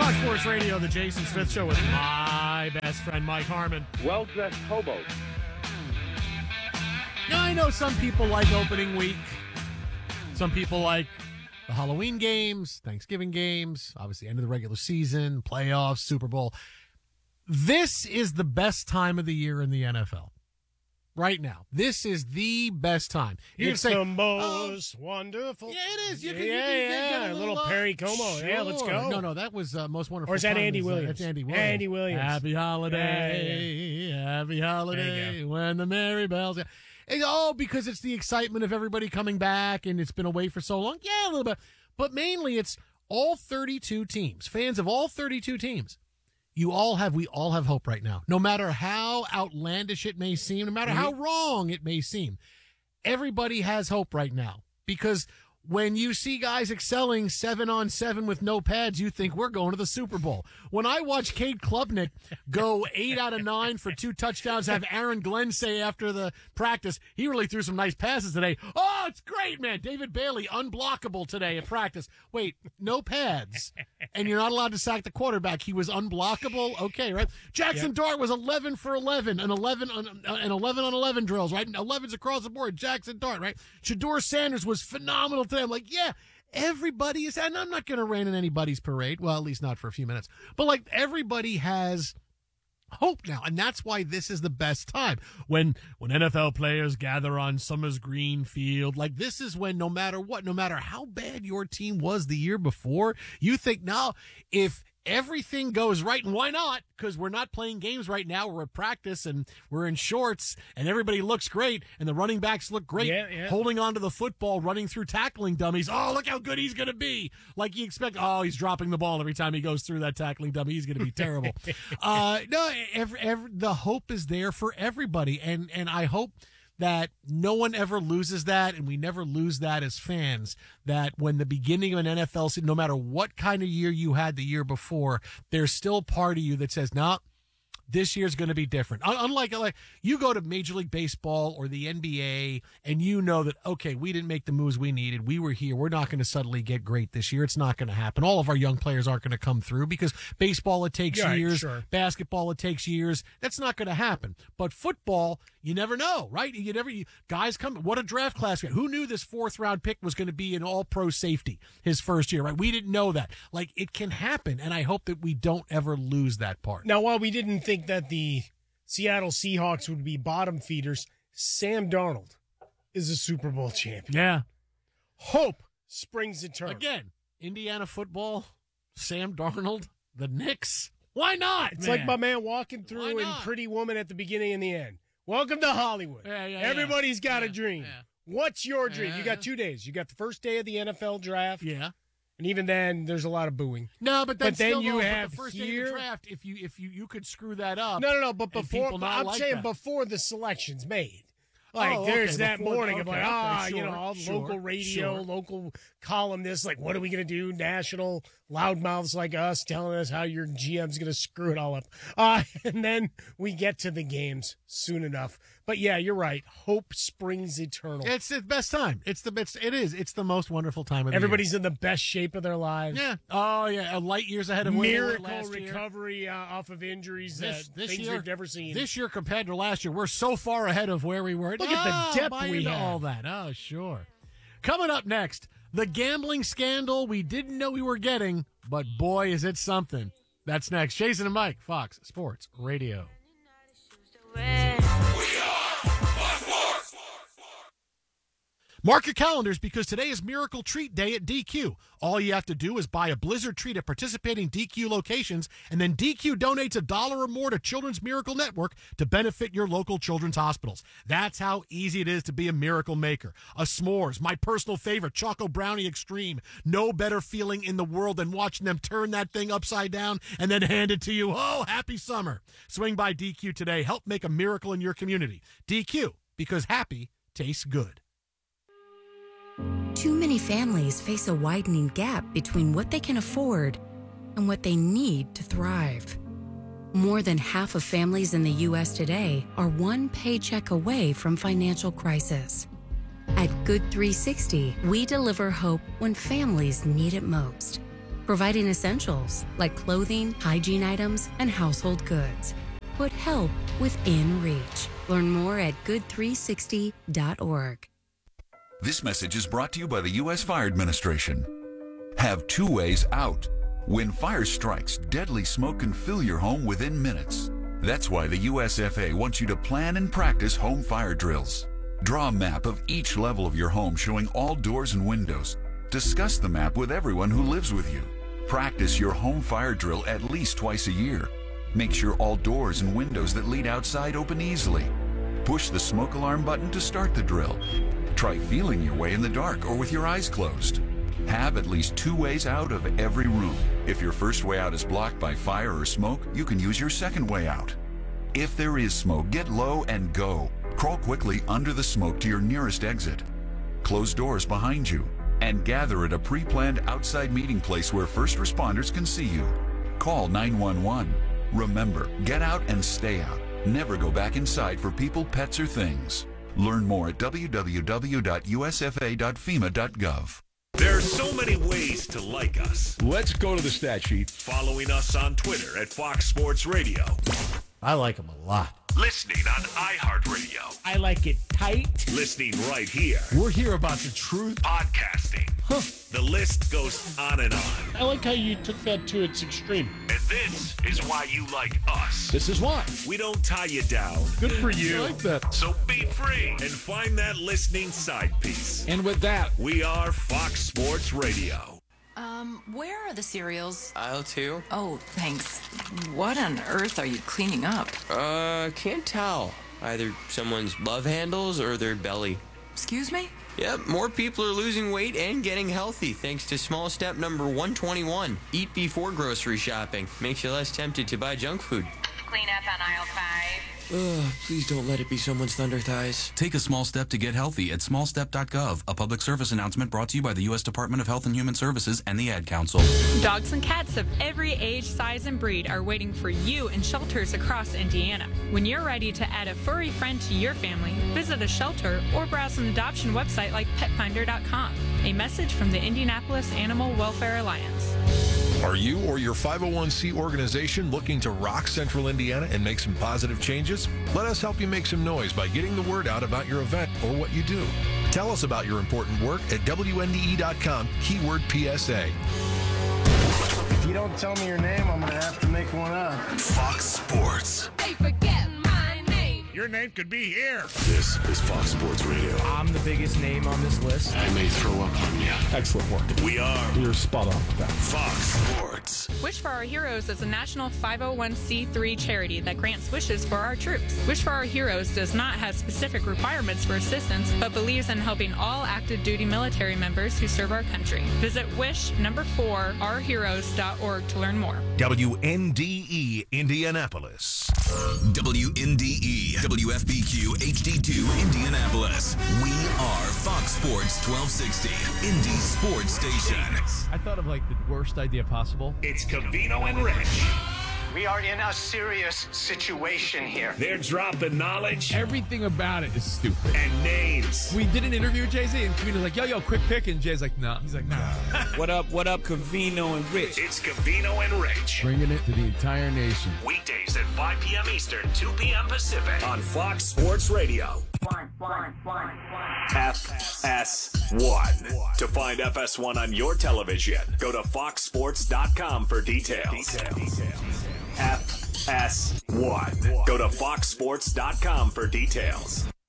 Fox Sports Radio, the Jason Smith Show with my best friend, Mike Harmon. Well-dressed hobos. Now, I know some people like opening week. Some people like the Halloween games, Thanksgiving games, obviously end of the regular season, playoffs, Super Bowl. This is the best time of the year in the NFL. Right now. This is the best time. It's the most wonderful. Yeah, it is. You can a little Perry Como. Sure. Yeah, let's go. No, that was most wonderful. Or is that time Andy Williams? That's Andy Williams. Andy Williams. Happy holiday. Happy holiday. When the merry bells. Oh, because it's the excitement of everybody coming back and it's been away for so long. Yeah, a little bit. But mainly it's all 32 teams, fans of all 32 teams. We all have hope right now. No matter how outlandish it may seem, no matter how wrong it may seem, everybody has hope right now. Because when you see guys excelling 7-on-7 with no pads, you think we're going to the Super Bowl. When I watch Cade Klubnik go 8 out of 9 for 2 touchdowns, have Aaron Glenn say after the practice, he really threw some nice passes today. Oh, it's great, man. David Bailey, unblockable today at practice. Wait, no pads. And you're not allowed to sack the quarterback. He was unblockable. Okay, right? Jackson Dart was 11 for 11 and 11 on 11 drills, right? And 11s across the board. Jackson Dart, right? Shedeur Sanders was phenomenal today. I'm like, yeah, everybody is, and I'm not going to rain on anybody's parade. Well, at least not for a few minutes. But like everybody has hope now, and that's why this is the best time. When NFL players gather on Summers Green Field, like this is when no matter what, no matter how bad your team was the year before, you think now if everything goes right, and why not? Because we're not playing games right now. We're at practice and we're in shorts and everybody looks great and the running backs look great, holding on to the football, running through tackling dummies. Oh, look how good he's going to be. Like you expect, he's dropping the ball every time he goes through that tackling dummy. He's going to be terrible. The hope is there for everybody. And I hope that no one ever loses that, and we never lose that as fans, that when the beginning of an NFL season, no matter what kind of year you had the year before, there's still part of you that says, no, this year's going to be different. Unlike like you go to Major League Baseball or the NBA and you know that, okay, we didn't make the moves we needed. We were here. We're not going to suddenly get great this year. It's not going to happen. All of our young players aren't going to come through because baseball, it takes years. Sure. Basketball, it takes years. That's not going to happen. But football, you never know, right? Guys come. What a draft class. Who knew this 4th round pick was going to be an all-pro safety his first year, right? We didn't know that. Like, it can happen, and I hope that we don't ever lose that part. Now, while we didn't think that the Seattle Seahawks would be bottom feeders, Sam Darnold is a Super Bowl champion. Yeah. Hope springs eternal. Again, Indiana football, Sam Darnold, the Knicks. Why not? It's like my man walking through in Pretty Woman at the beginning and the end. Welcome to Hollywood. Everybody's got a dream. Yeah. What's your dream? You got 2 days. You got the first day of the NFL draft. Yeah. And even then, there's a lot of booing. No, but then you have the first day of the draft. If you could screw that up. No. But before, before the selection's made. There's that morning of local radio, local columnists, like, what are we going to do? National loudmouths like us telling us how your GM's going to screw it all up. And then we get to the games soon enough. But yeah, you're right. Hope springs eternal. It's the best time. It's the most wonderful time of the year. Everybody's in the best shape of their lives. Yeah. Oh yeah. Light years ahead of miracle recovery off of injuries this things year, we've never seen. This year compared to last year, we're so far ahead of where we were. Look at the depth we have. All that. Oh, sure. Coming up next, the gambling scandal we didn't know we were getting, but boy, is it something. That's next. Jason and Mike, Fox Sports Radio. Mark your calendars because today is Miracle Treat Day at DQ. All you have to do is buy a Blizzard treat at participating DQ locations, and then DQ donates $1 or more to Children's Miracle Network to benefit your local children's hospitals. That's how easy it is to be a miracle maker. A s'mores, my personal favorite, Choco Brownie Extreme. No better feeling in the world than watching them turn that thing upside down and then hand it to you. Oh, happy summer. Swing by DQ today. Help make a miracle in your community. DQ, because happy tastes good. Too many families face a widening gap between what they can afford and what they need to thrive. More than half of families in the U.S. today are one paycheck away from financial crisis. At Good 360, we deliver hope when families need it most. providing essentials like clothing, hygiene items, and household goods. Put help within reach. Learn more at good360.org. This message is brought to you by the U.S. Fire Administration. Have 2 ways out. When fire strikes, deadly smoke can fill your home within minutes. That's why the USFA wants you to plan and practice home fire drills. Draw a map of each level of your home showing all doors and windows. Discuss the map with everyone who lives with you. Practice your home fire drill at least twice a year. Make sure all doors and windows that lead outside open easily. Push the smoke alarm button to start the drill. Try feeling your way in the dark or with your eyes closed. Have at least 2 ways out of every room. If your first way out is blocked by fire or smoke, you can use your second way out. If there is smoke, get low and go. Crawl quickly under the smoke to your nearest exit. Close doors behind you and gather at a pre-planned outside meeting place where first responders can see you. Call 911. Remember, get out and stay out. Never go back inside for people, pets, or things. Learn more at www.usfa.fema.gov. There are so many ways to like us. Let's go to the stat sheet. Following us on Twitter at Fox Sports Radio. I like them a lot. Listening on iHeartRadio. I like it tight. Listening right here. We're here about the truth. Podcasting. The list goes on and on. I like how you took that to its extreme. And this is why you like us. This is why. We don't tie you down. Good for you. I like that. So be free and find that listening side piece. And with that, we are Fox Sports Radio. Where are the cereals? Aisle 2. Oh, thanks. What on earth are you cleaning up? Can't tell. Either someone's love handles or their belly. Excuse me? Yep, more people are losing weight and getting healthy thanks to small step number 121. Eat before grocery shopping. Makes you less tempted to buy junk food. Clean up on aisle 5. Please don't let it be someone's thunder thighs. Take a small step to get healthy at smallstep.gov. A public service announcement brought to you by the U.S. Department of Health and Human Services and the Ad Council. Dogs and cats of every age, size, and breed are waiting for you in shelters across Indiana. When you're ready to add a furry friend to your family, visit a shelter or browse an adoption website like petfinder.com. A message from the Indianapolis Animal Welfare Alliance. Are you or your 501c organization looking to rock Central Indiana and make some positive changes? Let us help you make some noise by getting the word out about your event or what you do. Tell us about your important work at WNDE.com, keyword PSA. If you don't tell me your name, I'm going to have to make one up. Fox Sports. Hey, forget my name. Your name could be here. This is Fox Sports Radio. I'm the biggest name on this list. I may throw up on you. Excellent work. You're spot on with that. Fox Sports. Wish for Our Heroes is a national 501c3 charity that grants wishes for our troops. Wish for Our Heroes does not have specific requirements for assistance, but believes in helping all active duty military members who serve our country. Visit wish4ourheroes.org to learn more. WNDE Indianapolis. WNDE WFBQ HD2 Indianapolis. We are Fox Sports 1260, Indy Sports Station. I thought of like the worst idea possible. It's Covino and Rich. We are in a serious situation here. They're dropping knowledge. Everything about it is stupid. And names. We did an interview with Jay-Z, and Covino's like, yo, quick pick. And Jay's like, no. He's like, nah. What up, Covino and Rich? It's Covino and Rich. Bringing it to the entire nation. Weekdays at 5 p.m. Eastern, 2 p.m. Pacific on Fox Sports Radio. FS1. To find FS1 on your television, go to foxsports.com for details. FS1. Go to foxsports.com for details.